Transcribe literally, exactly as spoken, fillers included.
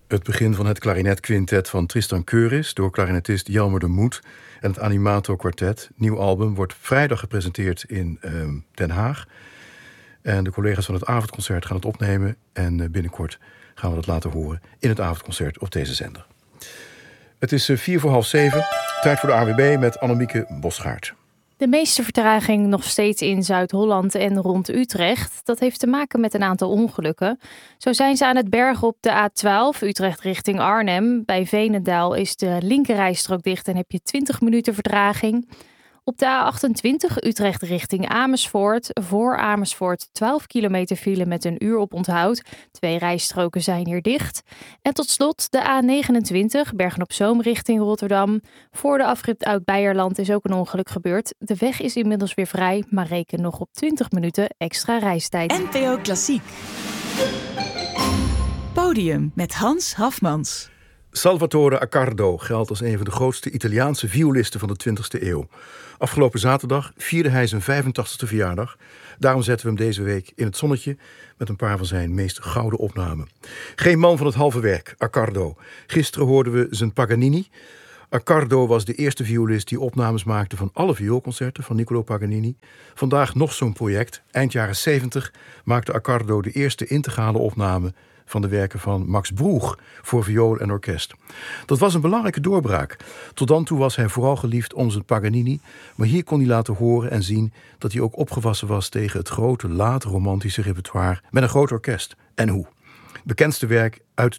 Het begin van het klarinetquintet van Tristan Keuris door klarinetist Jelmer de Moet en het Animato Quartet. Nieuw album wordt vrijdag gepresenteerd in uh, Den Haag. En de collega's van het avondconcert gaan het opnemen. En uh, binnenkort gaan we dat laten horen in het avondconcert op deze zender. Het is uh, vier voor half zeven. Tijd voor de A W B met Annemieke Bosgaard. De meeste vertraging nog steeds in Zuid-Holland en rond Utrecht. Dat heeft te maken met een aantal ongelukken. Zo zijn ze aan het bergen op de A twaalf, Utrecht richting Arnhem. Bij Veenendaal is de linkerrijstrook dicht en heb je twintig minuten vertraging. Op de A achtentwintig, Utrecht richting Amersfoort. Voor Amersfoort twaalf kilometer file met een uur op onthoud. Twee rijstroken zijn hier dicht. En tot slot de A negenentwintig, Bergen-op-Zoom richting Rotterdam. Voor de afrit Oud-Beierland is ook een ongeluk gebeurd. De weg is inmiddels weer vrij, maar reken nog op twintig minuten extra reistijd. N P O Klassiek. Podium met Hans Hafmans. Salvatore Accardo geldt als een van de grootste Italiaanse violisten van de twintigste eeuw. Afgelopen zaterdag vierde hij zijn vijfentachtigste verjaardag. Daarom zetten we hem deze week in het zonnetje met een paar van zijn meest gouden opnamen. Geen man van het halve werk, Accardo. Gisteren hoorden we zijn Paganini. Accardo was de eerste violist die opnames maakte van alle vioolconcerten van Niccolò Paganini. Vandaag nog zo'n project. Eind jaren zeventig maakte Accardo de eerste integrale opname van de werken van Max Bruch voor viool en orkest. Dat was een belangrijke doorbraak. Tot dan toe was hij vooral geliefd om zijn Paganini, maar hier kon hij laten horen en zien dat hij ook opgewassen was tegen het grote, late romantische repertoire met een groot orkest. En hoe? Bekendste werk uit